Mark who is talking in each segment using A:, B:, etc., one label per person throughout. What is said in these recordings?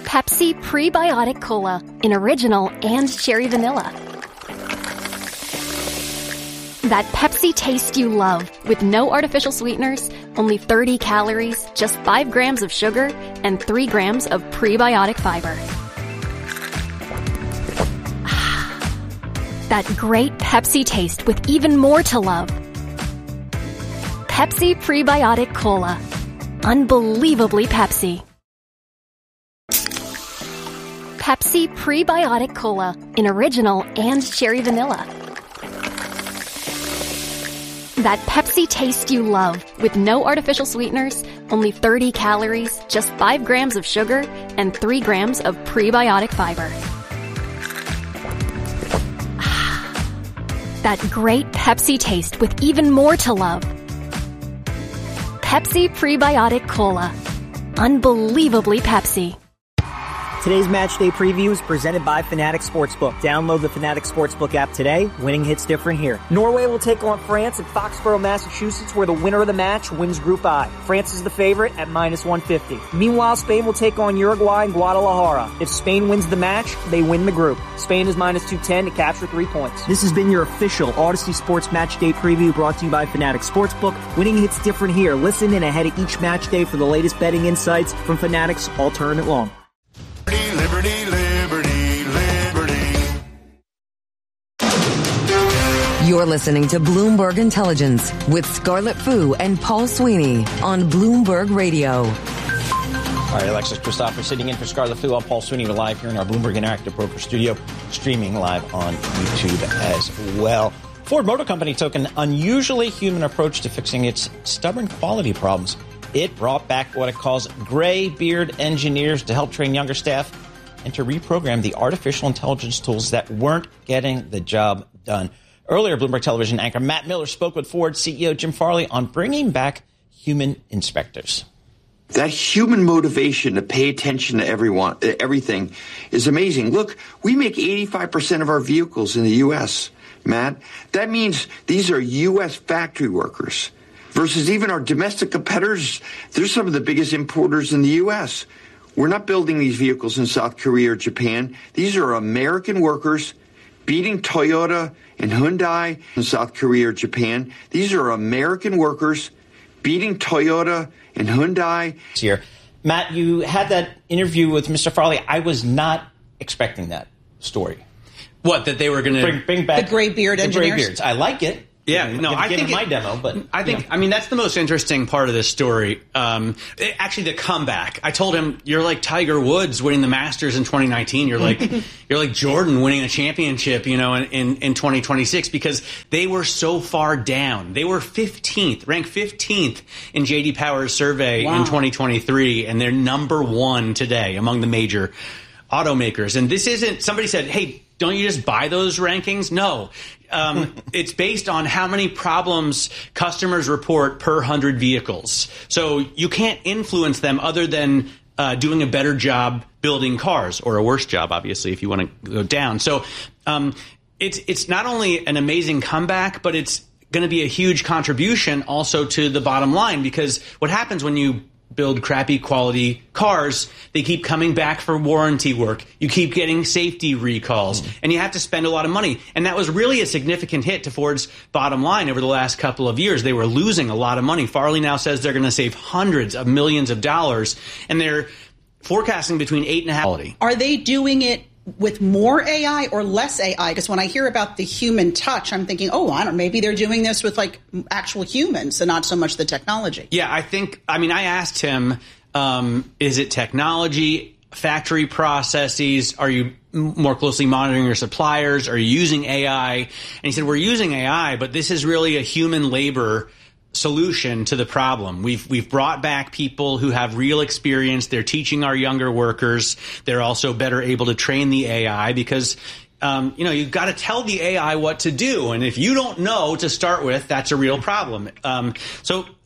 A: Pepsi Prebiotic Cola in original and cherry vanilla. That Pepsi taste you love with no artificial sweeteners, only 30 calories, just 5 grams of sugar, and 3 grams of prebiotic fiber. That great Pepsi taste with even more to love. Pepsi Prebiotic Cola. Unbelievably Pepsi. Pepsi Prebiotic Cola in original and cherry vanilla. That Pepsi taste you love with no artificial sweeteners, only 30 calories, just 5 grams of sugar, and 3 grams of prebiotic fiber. That great Pepsi taste with even more to love. Pepsi Prebiotic Cola. Unbelievably Pepsi.
B: Today's match day preview is presented by Fanatics Sportsbook. Download the Fanatics Sportsbook app today. Winning hits different here. Norway will take on France at Foxborough, Massachusetts, where the winner of the match wins Group I. France is the favorite at -150. Meanwhile, Spain will take on Uruguay in Guadalajara. If Spain wins the match, they win the group. Spain is -210 to capture 3 points. This has been your official Odyssey Sports Match Day preview brought to you by Fanatics Sportsbook. Winning hits different here. Listen in ahead of each match day for the latest betting insights from Fanatics all tournament long.
C: Liberty, liberty, liberty.
D: You're listening to Bloomberg Intelligence with Scarlett Fu and Paul Sweeney on Bloomberg Radio.
E: All right, Alexis Christopher sitting in for Scarlett Fu. I'm Paul Sweeney. We're live here in our Bloomberg Interactive Broker Studio, streaming live on YouTube as well. Ford Motor Company took an unusually human approach to fixing its stubborn quality problems. It brought back what it calls gray beard engineers to help train younger staff and to reprogram the artificial intelligence tools that weren't getting the job done. Earlier, Bloomberg Television anchor Matt Miller spoke with Ford CEO Jim Farley on bringing back human inspectors.
F: That human motivation to pay attention to everything is amazing. Look, we make 85% of our vehicles in the U.S., Matt. That means these are U.S. factory workers. Versus even our domestic competitors, they're some of the biggest importers in the U.S. We're not building these vehicles in South Korea or Japan. These are American workers beating Toyota and Hyundai in South Korea or Japan. These are American workers beating Toyota and Hyundai.
E: Here, Matt, you had that interview with Mr. Farley. I was not expecting that story.
G: What, that they were going to
E: bring back
H: the gray beard engineers?
E: Gray beards. I like it.
G: Yeah, no, I think
E: my demo, but
G: I mean, that's the most interesting part of this story. Actually, the comeback. I told him, you're like Tiger Woods winning the Masters in 2019. You're like Jordan winning a championship, in 2026, because they were so far down. They were ranked 15th in J.D. Power's survey in 2023, and they're number 1 today among the major automakers. And this isn't, somebody said, hey, don't you just buy those rankings? No. It's based on how many problems customers report per 100 vehicles. So you can't influence them other than doing a better job building cars, or a worse job, obviously, if you want to go down. So it's not only an amazing comeback, but it's going to be a huge contribution also to the bottom line, because what happens when you build crappy quality cars, they keep coming back for warranty work. You keep getting safety recalls, and you have to spend a lot of money. And that was really a significant hit to Ford's bottom line over the last couple of years. They were losing a lot of money. Farley now says they're going to save hundreds of millions of dollars, and they're forecasting between 8.5.
H: Are they doing it with more AI or less AI? Because when I hear about the human touch, I'm thinking, maybe they're doing this with like actual humans and not so much the technology.
G: Yeah, I asked him, is it technology, factory processes? Are you more closely monitoring your suppliers? Are you using AI? And he said, we're using AI, but this is really a human labor solution to the problem. We've brought back people who have real experience. They're teaching our younger workers. They're also better able to train the AI because, you've got to tell the AI what to do. And if you don't know to start with, that's a real problem. So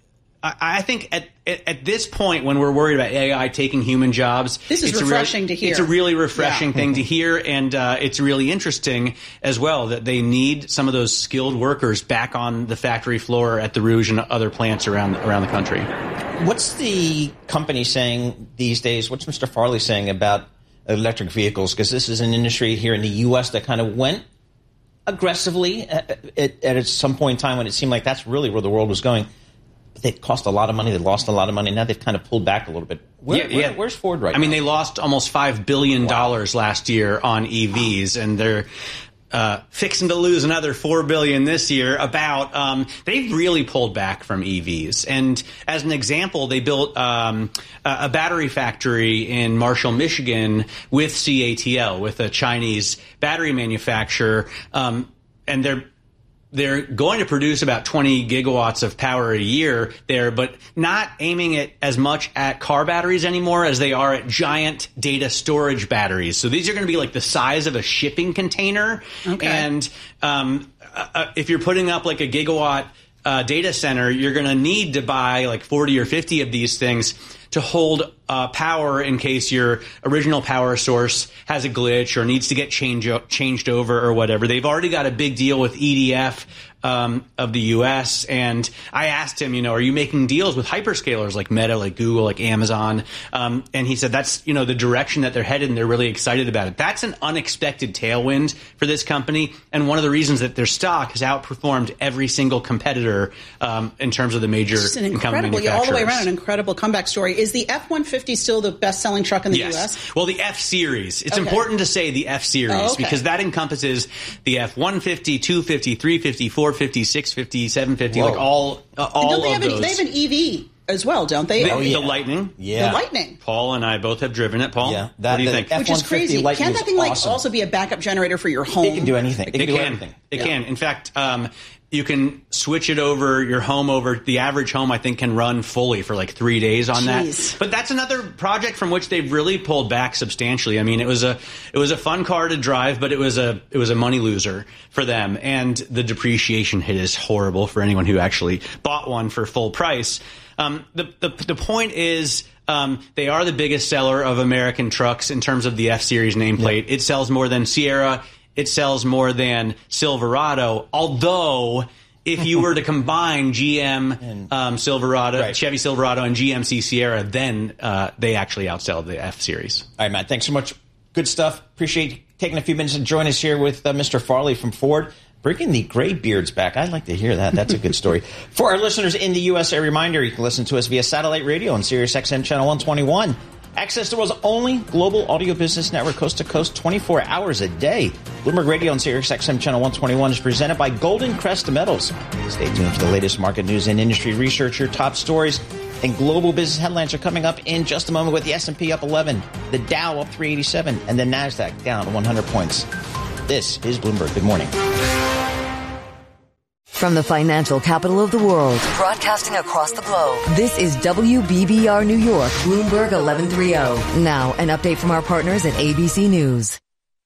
G: I think at this point, when we're worried about AI taking human jobs,
H: this is refreshing to hear.
G: It's a really refreshing thing to hear, and it's really interesting as well that they need some of those skilled workers back on the factory floor at the Rouge and other plants around the country.
E: What's the company saying these days? What's Mr. Farley saying about electric vehicles? Because this is an industry here in the U.S. that kind of went aggressively at some point in time when it seemed like that's really where the world was going. But they cost a lot of money. They lost a lot of money. Now they've kind of pulled back a little bit. Where's Ford right now?
G: I mean, they lost almost $5 billion last year on EVs, and they're fixing to lose another $4 billion this year. They've really pulled back from EVs. And as an example, they built a battery factory in Marshall, Michigan, with CATL, with a Chinese battery manufacturer, and they're going to produce about 20 gigawatts of power a year there, but not aiming it as much at car batteries anymore as they are at giant data storage batteries. So these are going to be like the size of a shipping container. Okay. And if you're putting up like a gigawatt data center, you're going to need to buy like 40 or 50 of these things to hold power in case your original power source has a glitch or needs to get changed over or whatever. They've already got a big deal with EDF of the U.S. And I asked him, are you making deals with hyperscalers like Meta, like Google, like Amazon? And he said that's, the direction that they're headed, and they're really excited about it. That's an unexpected tailwind for this company, and one of the reasons that their stock has outperformed every single competitor in terms of the major incumbent manufacturers.
H: All the way around, an incredible comeback story. Is the F-150 still the best-selling truck in the U.S.?
G: Well, the F-Series. It's important to say the F-Series because that encompasses the F-150, 250, 350, 450, 650, 750, like all of those.
H: They have an EV as well, don't they?
G: The Lightning.
H: Yeah. The Lightning.
G: Paul and I both have driven it, Paul.
E: Yeah.
G: What do you think?
H: Which is crazy. Can't that thing also be a backup generator for your home?
E: It can do anything.
G: It can. In fact, you can switch it over your home over. The average home, I think, can run fully for like 3 days on that. But that's another project from which they've really pulled back substantially. I mean, it was a fun car to drive, but it was a money loser for them. And the depreciation hit is horrible for anyone who actually bought one for full price. The point is, they are the biggest seller of American trucks in terms of the F-Series nameplate. Yeah. It sells more than Sierra. It sells more than Silverado, although if you were to combine GM Silverado, Chevy Silverado, and GMC Sierra, then they actually outsell the F-Series.
E: All right, Matt, thanks so much. Good stuff. Appreciate you taking a few minutes to join us here with Mr. Farley from Ford. Bringing the gray beards back. I'd like to hear that. That's a good story. For our listeners in the U.S., a reminder, you can listen to us via satellite radio on Sirius XM Channel 121. Access to the world's only global audio business network, coast to coast, 24 hours a day. Bloomberg Radio on Sirius XM Channel 121 is presented by Golden Crest Metals. Stay tuned for the latest market news and industry research. Your top stories and global business headlines are coming up in just a moment, with the S&P up 11, the Dow up 387, and the NASDAQ down 100 points. This is Bloomberg. Good morning.
D: From the financial capital of the world, broadcasting across the globe, this is WBBR New York, Bloomberg 1130. Now, an update from our partners at ABC News.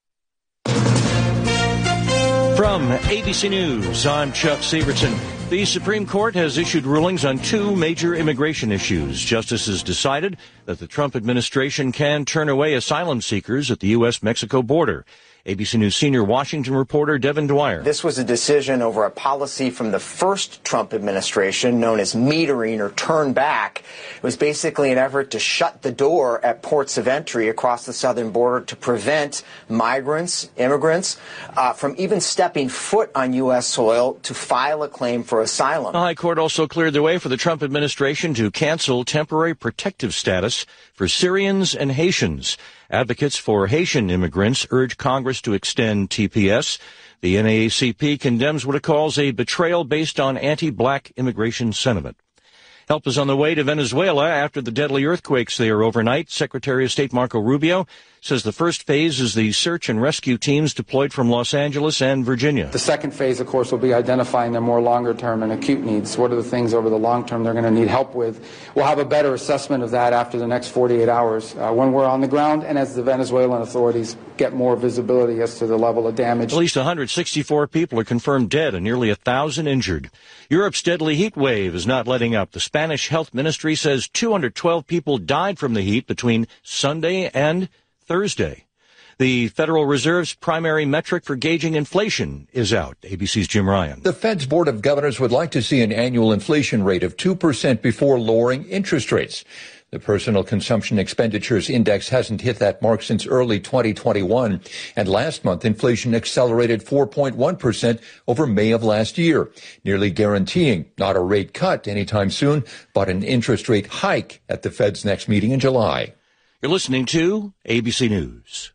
I: From ABC News, I'm Chuck Severson. The Supreme Court has issued rulings on two major immigration issues. Justices decided that the Trump administration can turn away asylum seekers at the U.S.-Mexico border. ABC News senior Washington reporter Devin Dwyer.
J: This was a decision over a policy from the first Trump administration known as metering or turn back. It was basically an effort to shut the door at ports of entry across the southern border to prevent migrants, immigrants, from even stepping foot on U.S. soil to file a claim for asylum.
I: The High Court also cleared the way for the Trump administration to cancel temporary protective status for Syrians and Haitians. Advocates for Haitian immigrants urge Congress to extend TPS. The NAACP condemns what it calls a betrayal based on anti-black immigration sentiment. Help is on the way to Venezuela after the deadly earthquakes there overnight. Secretary of State Marco Rubio says the first phase is the search and rescue teams deployed from Los Angeles and Virginia.
K: The second phase, of course, will be identifying their more longer-term and acute needs. What are the things over the long term they're going to need help with? We'll have a better assessment of that after the next 48 hours when we're on the ground and as the Venezuelan authorities get more visibility as to the level of damage.
I: At least 164 people are confirmed dead and nearly 1,000 injured. Europe's deadly heat wave is not letting up. The Spanish health ministry says 212 people died from the heat between Sunday and Thursday. The Federal Reserve's primary metric for gauging inflation is out. ABC's Jim Ryan.
L: The Fed's Board of Governors would like to see an annual inflation rate of 2% before lowering interest rates. The Personal Consumption Expenditures Index hasn't hit that mark since early 2021. And last month, inflation accelerated 4.1% over May of last year, nearly guaranteeing not a rate cut anytime soon, but an interest rate hike at the Fed's next meeting in July.
I: You're listening to ABC News.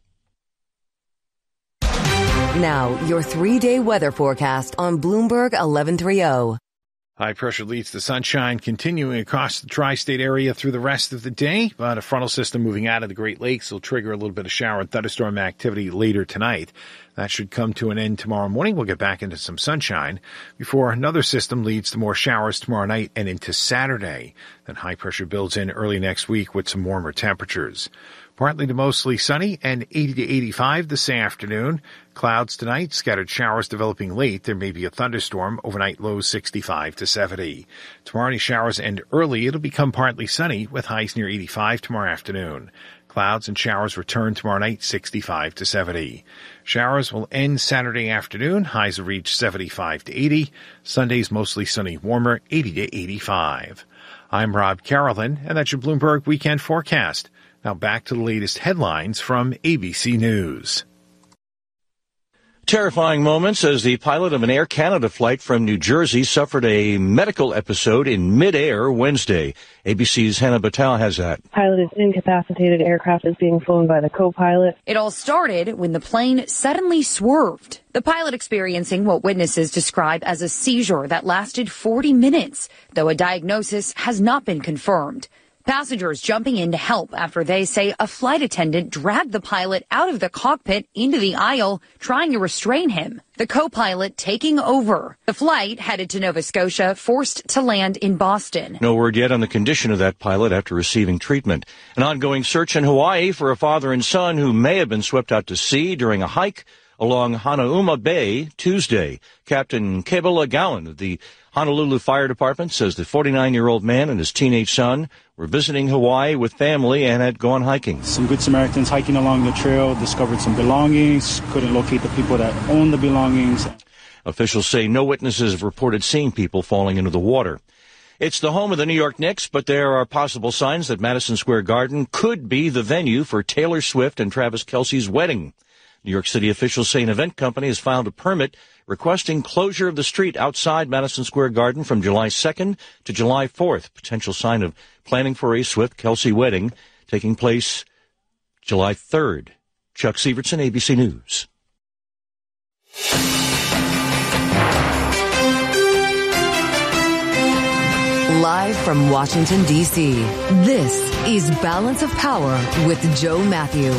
D: Now, your 3-day weather forecast on Bloomberg 1130.
M: High pressure leads to sunshine continuing across the tri-state area through the rest of the day, but a frontal system moving out of the Great Lakes will trigger a little bit of shower and thunderstorm activity later tonight. That should come to an end tomorrow morning. We'll get back into some sunshine before another system leads to more showers tomorrow night and into Saturday. Then high pressure builds in early next week with some warmer temperatures. Partly to mostly sunny and 80 to 85 this afternoon. Clouds tonight, scattered showers developing late. There may be a thunderstorm. Overnight lows 65 to 70. Tomorrow, any showers end early. It'll become partly sunny with highs near 85 tomorrow afternoon. Clouds and showers return tomorrow night, 65 to 70. Showers will end Saturday afternoon. Highs will reach 75 to 80. Sunday's mostly sunny, warmer, 80 to 85. I'm Rob Carolyn, and that's your Bloomberg Weekend Forecast. Now back to the latest headlines from ABC News.
I: Terrifying moments as the pilot of an Air Canada flight from New Jersey suffered a medical episode in midair Wednesday. ABC's Hannah Batal has that.
N: Pilot is incapacitated. Aircraft is being flown by the co-pilot.
O: It all started when the plane suddenly swerved. The pilot experiencing what witnesses describe as a seizure that lasted 40 minutes, though a diagnosis has not been confirmed. Passengers jumping in to help after they say a flight attendant dragged the pilot out of the cockpit into the aisle, trying to restrain him. The co-pilot taking over. The flight, headed to Nova Scotia, forced to land in Boston.
I: No word yet on the condition of that pilot after receiving treatment. An ongoing search in Hawaii for a father and son who may have been swept out to sea during a hike along Hanauma Bay Tuesday. Captain Kebula Gowan of the Honolulu Fire Department says the 49-year-old man and his teenage son were visiting Hawaii with family and had gone hiking.
P: Some good Samaritans hiking along the trail discovered some belongings, couldn't locate the people that owned the belongings.
I: Officials say no witnesses have reported seeing people falling into the water. It's the home of the New York Knicks, but there are possible signs that Madison Square Garden could be the venue for Taylor Swift and Travis Kelce's wedding. New York City officials say an event company has filed a permit requesting closure of the street outside Madison Square Garden from July 2nd to July 4th. Potential sign of planning for a Swift-Kelce wedding taking place July 3rd. Chuck Sievertson, ABC News.
D: Live from Washington, D.C., this is Balance of Power with Joe Matthew.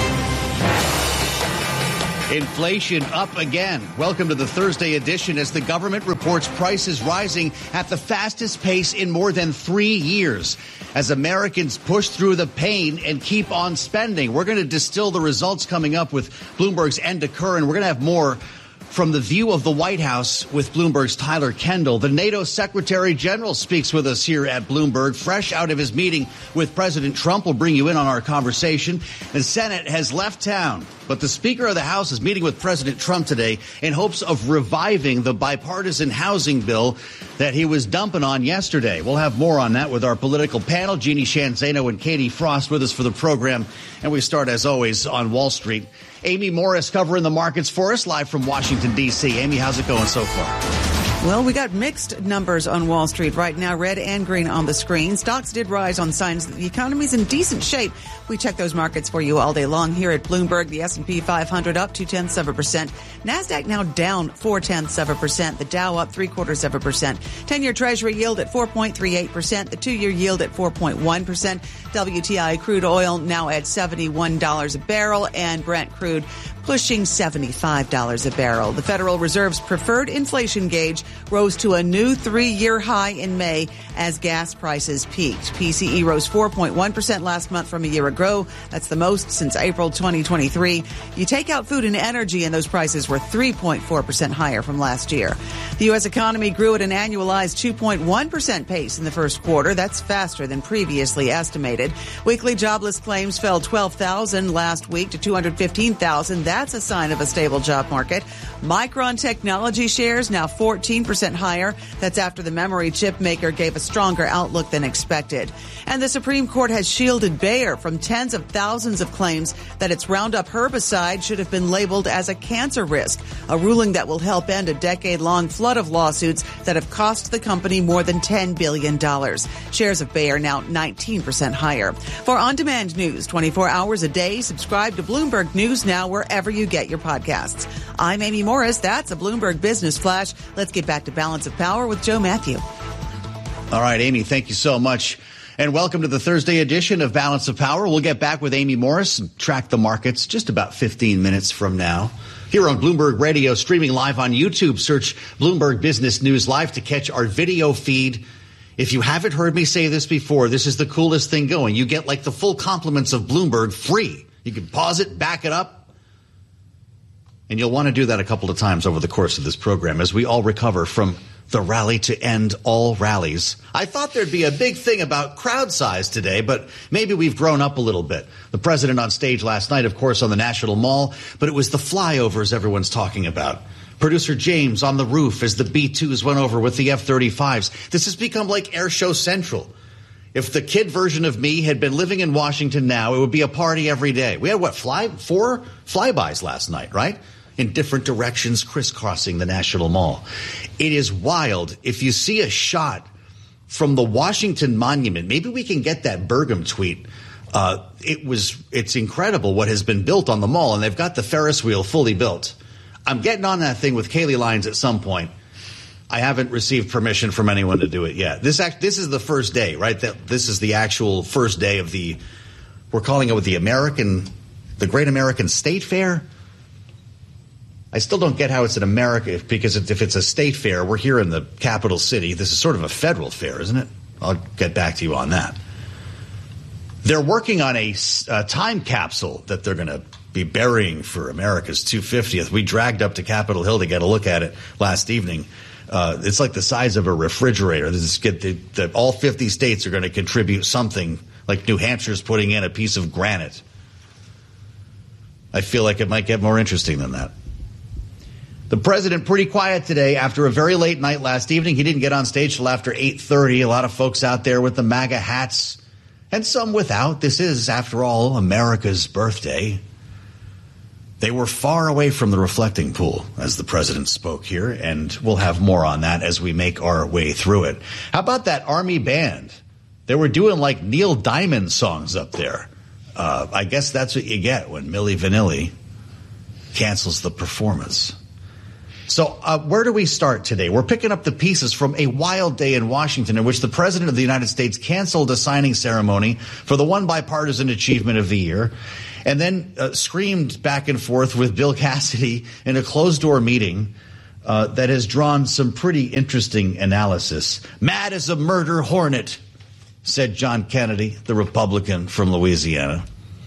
Q: Inflation up again. Welcome to the Thursday edition as the government reports prices rising at the fastest pace in more than 3 years. As Americans push through the pain and keep on spending, we're going to distill the results coming up with Bloomberg's Enda Curran. We're going to have more from the view of the White House with Bloomberg's Tyler Kendall. The NATO Secretary General speaks with us here at Bloomberg, fresh out of his meeting with President Trump. We'll bring you in on our conversation. The Senate has left town, but the Speaker of the House is meeting with President Trump today in hopes of reviving the bipartisan housing bill that he was dumping on yesterday. We'll have more on that with our political panel, Jeannie Sheehan Zaino and Katie Frost with us for the program. And we start, as always, on Wall Street. Amy Morris covering the markets for us live from Washington, D.C. Amy, how's it going so far?
R: Well, we got mixed numbers on Wall Street right now, red and green on the screen. Stocks did rise on signs that the economy's in decent shape. We check those markets for you all day long here at Bloomberg. The S&P 500 up 0.2%. NASDAQ now down 0.4%. The Dow up 0.75%. 10-year Treasury yield at 4.38%. The 2-year yield at 4.1%. WTI crude oil now at $71 a barrel, and Brent crude pushing $75 a barrel. The Federal Reserve's preferred inflation gauge rose to a new 3-year high in May as gas prices peaked. PCE rose 4.1% last month from a year ago. That's the most since April 2023. You take out food and energy, and those prices were 3.4% higher from last year. The U.S. economy grew at an annualized 2.1% pace in the first quarter. That's faster than previously estimated. Weekly jobless claims fell 12,000 last week to 215,000. That's a sign of a stable job market. Micron Technology shares now 14% higher. That's after the memory chip maker gave a stronger outlook than expected. And the Supreme Court has shielded Bayer from tens of thousands of claims that its Roundup herbicide should have been labeled as a cancer risk, a ruling that will help end a decade-long flood of lawsuits that have cost the company more than $10 billion. Shares of Bayer now 19% higher. For on-demand news 24 hours a day, subscribe to Bloomberg News Now wherever you get your podcasts. I'm Amy Morris. That's a Bloomberg Business Flash. Let's get back to Balance of Power with Joe Matthew.
Q: All right, Amy, thank you so much. And welcome to the Thursday edition of Balance of Power. We'll get back with Amy Morris and track the markets just about 15 minutes from now. Here on Bloomberg Radio, streaming live on YouTube, search Bloomberg Business News Live to catch our video feed. If you haven't heard me say this before, this is the coolest thing going. You get like the full compliments of Bloomberg free. You can pause it, back it up. And you'll want to do that a couple of times over the course of this program as we all recover from the rally to end all rallies. I thought there'd be a big thing about crowd size today, but maybe we've grown up a little bit. The president on stage last night, of course, on the National Mall, but it was the flyovers everyone's talking about. Producer James on the roof as the B-2s went over with the F-35s. This has become like Air Show Central. If the kid version of me had been living in Washington now, it would be a party every day. We had, 4 flybys last night, right? In different directions, crisscrossing the National Mall. It is wild. If you see a shot from the Washington Monument, maybe we can get that Burgum tweet. It's incredible what has been built on the mall, and they've got the Ferris wheel fully built. I'm getting on that thing with Kaylee Lyons at some point. I haven't received permission from anyone to do it yet. This is the first day, right? This is the actual first day of we're calling it the Great American State Fair. I still don't get how it's in America, because if it's a state fair, we're here in the capital city. This is sort of a federal fair, isn't it? I'll get back to you on that. They're working on a time capsule that they're going to be burying for America's 250th. We dragged up to Capitol Hill to get a look at it last evening. It's like the size of a refrigerator. All 50 states are going to contribute something, like New Hampshire's putting in a piece of granite. I feel like it might get more interesting than that. The president pretty quiet today after a very late night last evening. He didn't get on stage till after 8:30. A lot of folks out there with the MAGA hats and some without. This is, after all, America's birthday. They were far away from the reflecting pool as the president spoke here, and we'll have more on that as we make our way through it. How about that Army band? They were doing like Neil Diamond songs up there. I guess that's what you get when Milli Vanilli cancels the performance. So where do we start today? We're picking up the pieces from a wild day in Washington in which the president of the United States canceled a signing ceremony for the one bipartisan achievement of the year, and then screamed back and forth with Bill Cassidy in a closed-door meeting that has drawn some pretty interesting analysis. Mad as a murder hornet, said John Kennedy, the Republican from Louisiana.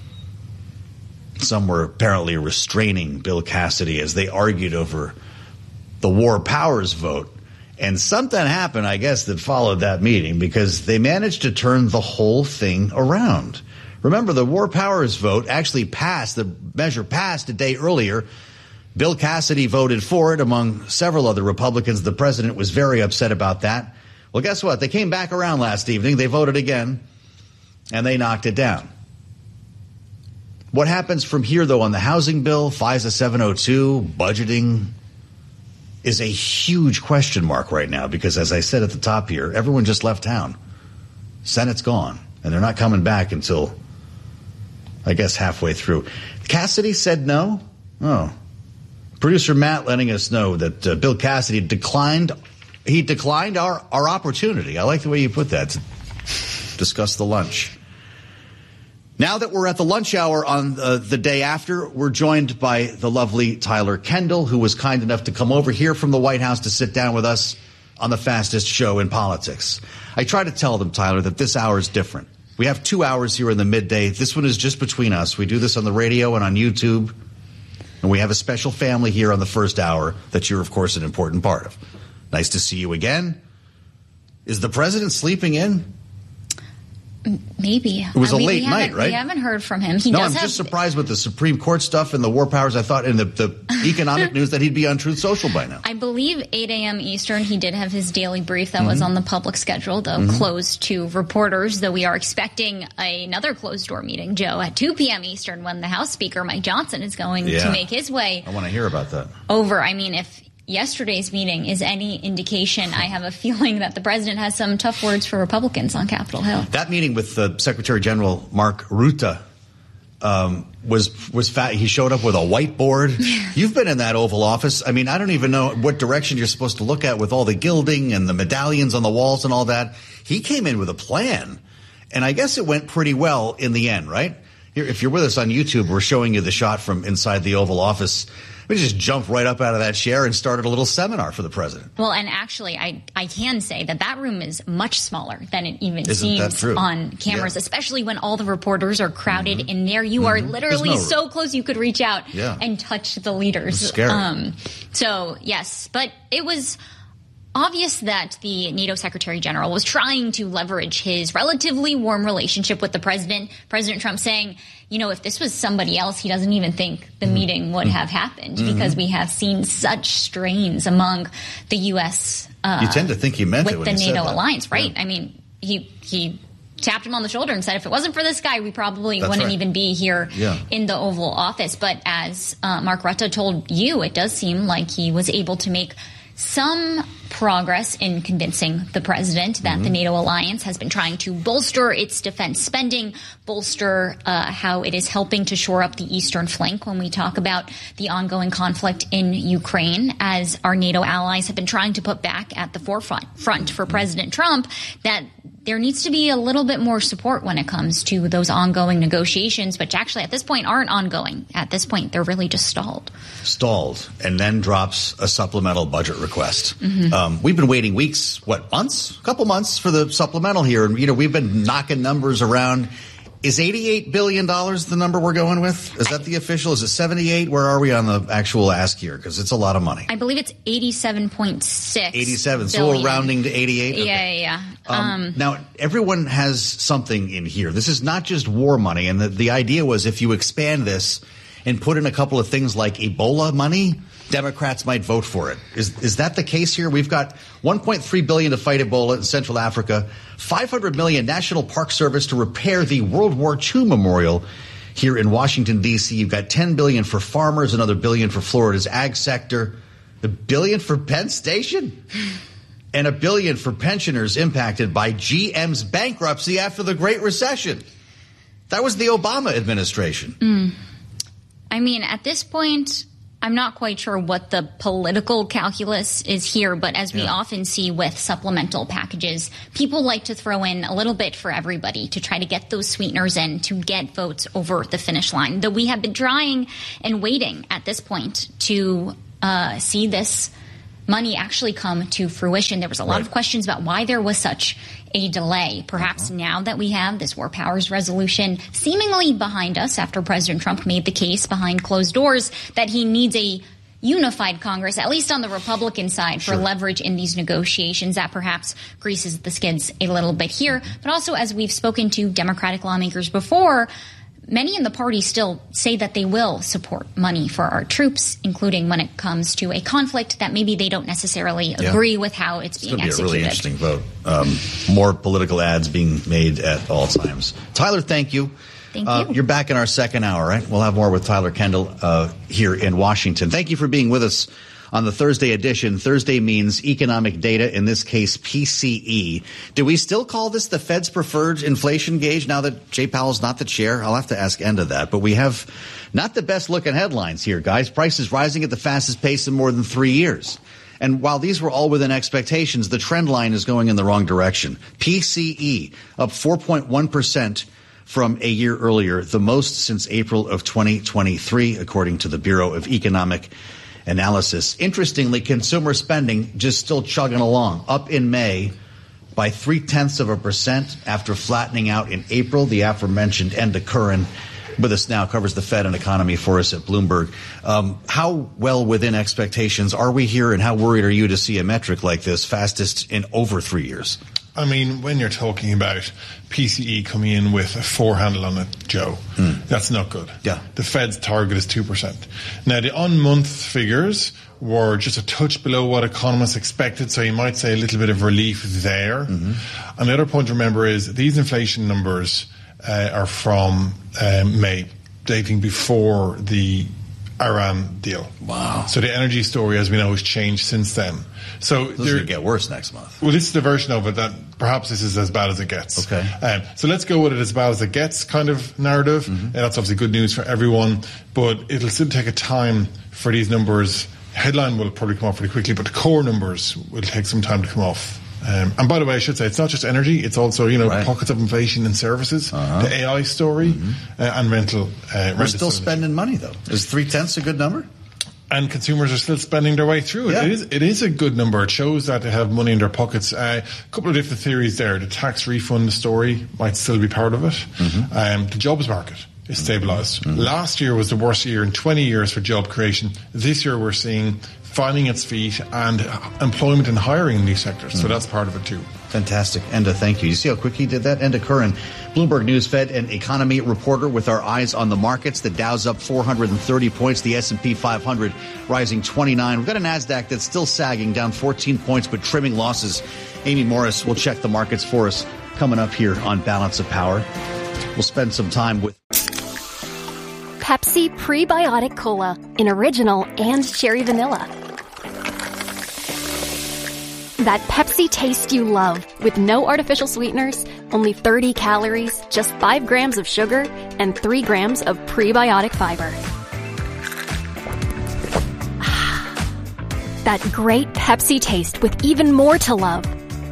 Q: Some were apparently restraining Bill Cassidy as they argued over the War Powers vote. And something happened, I guess, that followed that meeting, because they managed to turn the whole thing around. Remember, the War Powers vote actually passed. The measure passed a day earlier. Bill Cassidy voted for it among several other Republicans. The president was very upset about that. Well, guess what? They came back around last evening. They voted again, and they knocked it down. What happens from here, though, on the housing bill, FISA 702, budgeting, is a huge question mark right now, because, as I said at the top here, everyone just left town. Senate's gone, and they're not coming back until, I guess, halfway through. Cassidy said no? Oh. Producer Matt letting us know that Bill Cassidy declined our opportunity. I like the way you put that, to discuss the lunch. Now that we're at the lunch hour on the day after, we're joined by the lovely Tyler Kendall, who was kind enough to come over here from the White House to sit down with us on the fastest show in politics. I try to tell them, Tyler, that this hour is different. We have 2 hours here in the midday. This one is just between us. We do this on the radio and on YouTube. And we have a special family here on the first hour that you're, of course, an important part of. Nice to see you again. Is the president sleeping in?
S: Maybe.
Q: It was a late night, right?
S: We haven't heard from him.
Q: I'm just surprised with the Supreme Court stuff and the war powers. I thought in the economic news that he'd be on Truth Social by now.
S: I believe 8 a.m. Eastern, he did have his daily brief that was on the public schedule, though closed to reporters, though we are expecting another closed-door meeting, Joe, at 2 p.m. Eastern when the House Speaker, Mike Johnson, is going to make his way
Q: I want to hear about that.
S: over. I mean, if yesterday's meeting is any indication, I have a feeling that the president has some tough words for Republicans on Capitol Hill.
Q: That meeting with the Secretary General Mark Rutte was fat. He showed up with a whiteboard. You've been in that Oval Office. I mean, I don't even know what direction you're supposed to look at with all the gilding and the medallions on the walls and all that. He came in with a plan, and I guess it went pretty well in the end, right? Here, if you're with us on YouTube, we're showing you the shot from inside the Oval Office. We just jumped right up out of that chair and started a little seminar for the president.
S: Well, and actually, I can say that room is much smaller than it even
Q: Isn't that
S: seems
Q: true?
S: on cameras, especially when all the reporters are crowded in there. You are literally so close you could reach out and touch the leaders.
Q: It's scary.
S: So, yes, but it was obvious that the NATO Secretary General was trying to leverage his relatively warm relationship with the president. President Trump saying, you know, if this was somebody else, he doesn't even think the meeting would have happened because we have seen such strains among the U.S.
Q: You tend to think he meant it
S: with
Q: when
S: the
Q: he said
S: NATO
Q: that.
S: alliance, right? I mean, he tapped him on the shoulder and said, if it wasn't for this guy, we probably wouldn't even be here in the Oval Office. But as Mark Rutte told you, it does seem like he was able to make some progress in convincing the president that the NATO alliance has been trying to bolster its defense spending, bolster how it is helping to shore up the eastern flank when we talk about the ongoing conflict in Ukraine, as our NATO allies have been trying to put back at the forefront for President Trump, that there needs to be a little bit more support when it comes to those ongoing negotiations, which actually at this point aren't ongoing. At this point, they're really just stalled.
Q: And then drops a supplemental budget request. We've been waiting weeks, months? A couple months for the supplemental here. And, we've been knocking numbers around. Is $88 billion the number we're going with? Is that the official? Is it 78? Where are we on the actual ask here? Because it's a lot of money.
S: I believe it's 87.6.
Q: 87. So we're rounding to 88? Okay.
S: Yeah.
Q: Now, everyone has something in here. This is not just war money. And the idea was if you expand this and put in a couple of things like Ebola money, Democrats might vote for it. Is that the case here? We've got $1.3 billion to fight Ebola in Central Africa, $500 million National Park Service to repair the World War II memorial here in Washington, D.C. You've got $10 billion for farmers, another $1 billion for Florida's ag sector, $1 billion for Penn Station, and $1 billion for pensioners impacted by GM's bankruptcy after the Great Recession. That was the Obama administration.
S: I mean, at this point, I'm not quite sure what the political calculus is here, but as we often see with supplemental packages, people like to throw in a little bit for everybody to try to get those sweeteners in to get votes over the finish line. Though we have been trying and waiting at this point to see this money actually come to fruition. There was a lot of questions about why there was such a delay. Perhaps now that we have this war powers resolution seemingly behind us after President Trump made the case behind closed doors that he needs a unified Congress, at least on the Republican side, for leverage in these negotiations, that perhaps greases the skids a little bit here. But also, as we've spoken to Democratic lawmakers before, many in the party still say that they will support money for our troops, including when it comes to a conflict that maybe they don't necessarily agree with how it's being executed.
Q: It's going to be a really interesting vote. More political ads being made at all times. Tyler, thank you.
S: Thank you.
Q: You're back in our second hour, right? We'll have more with Tyler Kendall here in Washington. Thank you for being with us on the Thursday edition. Thursday means economic data, in this case PCE. Do we still call this the Fed's preferred inflation gauge now that Jay Powell's not the chair? I'll have to ask Enda that. But we have not the best looking headlines here, guys. Prices rising at the fastest pace in more than 3 years. And while these were all within expectations, the trend line is going in the wrong direction. PCE up 4.1% from a year earlier, the most since April of 2023, according to the Bureau of Economic Analysis. Interestingly, consumer spending just still chugging along, up in May by 0.3% after flattening out in April. The aforementioned Enda Curran with us now, covers the Fed and economy for us at Bloomberg. How well within expectations are we here, and how worried are you to see a metric like this, fastest in over 3 years?
T: I mean, when you're talking about PCE coming in with a 4 handle on it, Joe, that's not good.
Q: Yeah.
T: The Fed's target is 2%. Now, the on-month figures were just a touch below what economists expected, so you might say a little bit of relief there. And the other point to remember is these inflation numbers are from May, dating before the Iran deal.
Q: Wow.
T: So the energy story, as we know, has changed since then. So
Q: this is going to get worse next month.
T: Well, this is the version of it that perhaps this is as bad as it gets.
Q: Okay.
T: So let's go with it as bad as it gets kind of narrative. That's obviously good news for everyone, but it'll still take a time for these numbers. Headline will probably come off pretty quickly, but the core numbers will take some time to come off. And by the way, I should say, it's not just energy, it's also, pockets of inflation in services, the AI story, and rental.
Q: We're still spending money, though. Is 0.3 a good number?
T: And consumers are still spending their way through it.
Q: Yeah.
T: It is a good number. It shows that they have money in their pockets. A couple of different theories there. The tax refund story might still be part of it. The jobs market is stabilised. Last year was the worst year in 20 years for job creation. This year we're seeing finding its feet and employment and hiring in these sectors. So that's part of it too.
Q: Fantastic. Enda, thank you. You see how quick he did that? Enda Curran, Bloomberg News Fed and economy reporter with our eyes on the markets. The Dow's up 430 points. The S&P 500 rising 29. We've got a NASDAQ that's still sagging, down 14 points, but trimming losses. Amy Morris will check the markets for us coming up here on Balance of Power. We'll spend some time with
A: Pepsi Prebiotic Cola in original and cherry vanilla. That Pepsi taste you love, with no artificial sweeteners, only 30 calories, just 5 grams of sugar, and 3 grams of prebiotic fiber. That great Pepsi taste with even more to love.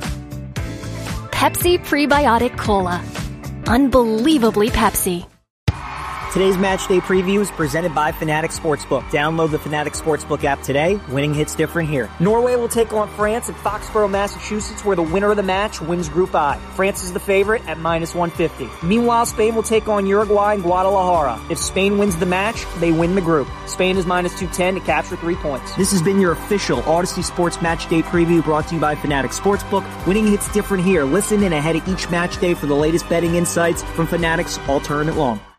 A: Pepsi Prebiotic Cola. Unbelievably Pepsi.
B: Today's match day preview is presented by Fanatics Sportsbook. Download the Fanatics Sportsbook app today. Winning hits different here. Norway will take on France at Foxborough, Massachusetts, where the winner of the match wins Group I. France is the favorite at -150. Meanwhile, Spain will take on Uruguay in Guadalajara. If Spain wins the match, they win the group. Spain is -210 to capture 3 points. This has been your official Odyssey Sports Match Day preview brought to you by Fanatics Sportsbook. Winning hits different here. Listen in ahead of each match day for the latest betting insights from Fanatics all tournament long.